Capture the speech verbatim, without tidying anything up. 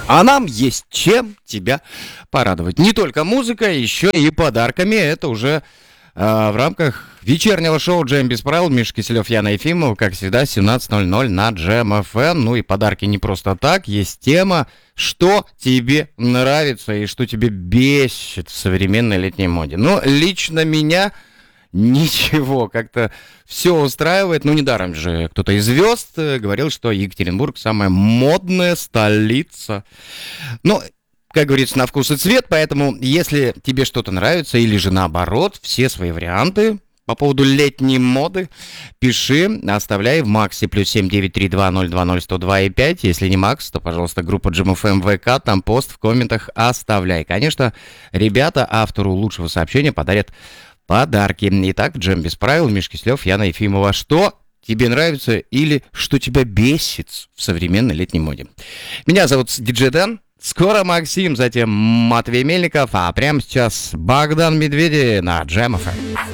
А нам есть чем тебя порадовать. Не только музыкой, еще и подарками. Это уже э, в рамках вечернего шоу «Джем без правил». Миша Киселев, Яна Ефимова, как всегда, семнадцать ноль ноль на Джем эф эм. Ну и подарки не просто так. Есть тема, что тебе нравится и что тебе бесит в современной летней моде. Но лично меня... Ничего, как-то все устраивает. Ну, недаром же кто-то из звезд говорил, что Екатеринбург самая модная столица. Ну, как говорится, на вкус и цвет, поэтому если тебе что-то нравится или же наоборот, все свои варианты по поводу летней моды пиши, оставляй в Максе плюс семь девять три два ноль два ноль сто два и пять. Если не Макс, то, пожалуйста, группа Джем эф эм ВК, там пост в комментах оставляй. Конечно, ребята автору лучшего сообщения подарят подарки. Итак, Джем без правил, Миша Киселев, Яна Ефимова. Что тебе нравится или что тебя бесит в современной летней моде? Меня зовут Диджей Дэн. Скоро Максим, затем Матвей Мельников, а прямо сейчас Богдан Медведев на Джем эф эм.